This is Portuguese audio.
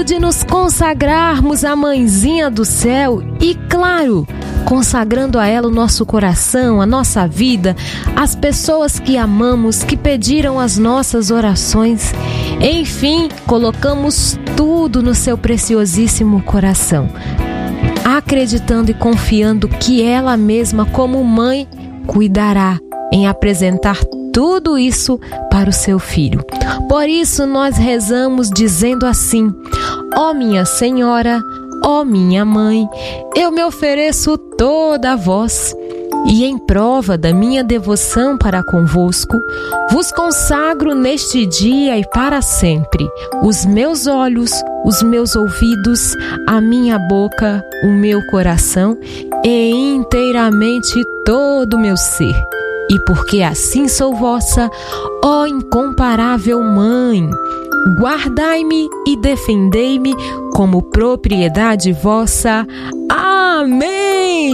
de nos consagrarmos à Mãezinha do Céu e, claro, consagrando a ela o nosso coração, a nossa vida, as pessoas que amamos, que pediram as nossas orações. Enfim, colocamos tudo no seu preciosíssimo coração, acreditando e confiando que ela mesma, como mãe, cuidará em apresentar tudo isso para o seu filho. Por isso nós rezamos dizendo assim: ó minha Senhora, ó minha Mãe, eu me ofereço toda a vós, e em prova da minha devoção para convosco, vos consagro neste dia e para sempre os meus olhos, os meus ouvidos, a minha boca, o meu coração e inteiramente todo o meu ser. E porque assim sou vossa, ó incomparável Mãe, guardai-me e defendei-me como propriedade vossa. Amém!